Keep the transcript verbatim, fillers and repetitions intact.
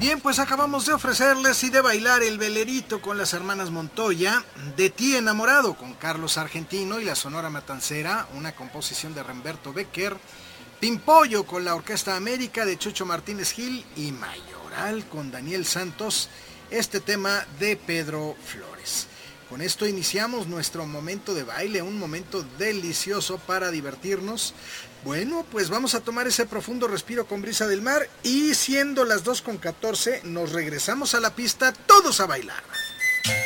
Bien, pues acabamos de ofrecerles y de bailar el velerito con las hermanas Montoya, De ti enamorado con Carlos Argentino y la Sonora Matancera, una composición de Remberto Becker, Pimpollo con la Orquesta América de Chucho Martínez Gil y Mayoral con Daniel Santos, este tema de Pedro Flores. Con esto iniciamos nuestro momento de baile, un momento delicioso para divertirnos. Bueno, pues vamos a tomar ese profundo respiro con brisa del mar y siendo las dos con catorce nos regresamos a la pista todos a bailar.